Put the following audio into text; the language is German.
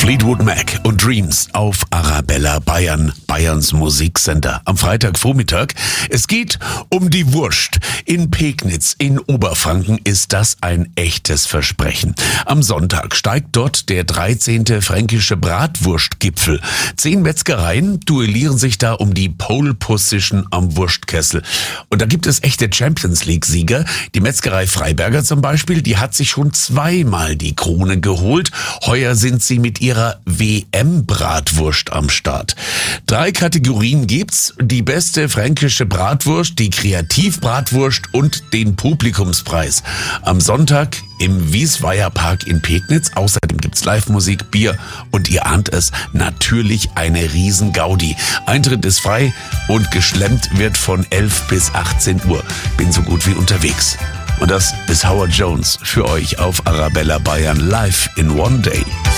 Fleetwood Mac und Dreams auf Arabella Bayern, Bayerns Musiksender. Am Freitagvormittag. Es geht um die Wurst. In Pegnitz in Oberfranken ist das ein echtes Versprechen. Am Sonntag steigt dort der 13. fränkische Bratwurstgipfel. 10 Metzgereien duellieren sich da um die Pole Position am Wurstkessel. Und da gibt es echte Champions-League-Sieger. Die Metzgerei Freiberger zum Beispiel, die hat sich schon zweimal die Krone geholt. Heuer sind sie mit ihrer WM-Bratwurst am Start. 3 Kategorien gibt's: die beste fränkische Bratwurst, die Kreativbratwurst und den Publikumspreis. Am Sonntag im Wiesweier Park in Pegnitz. Außerdem gibt's Live-Musik, Bier und ihr ahnt es, natürlich eine Riesen-Gaudi. Eintritt ist frei und geschlemmt wird von 11 bis 18 Uhr. Bin so gut wie unterwegs. Und das ist Howard Jones für euch auf Arabella Bayern live in One Day.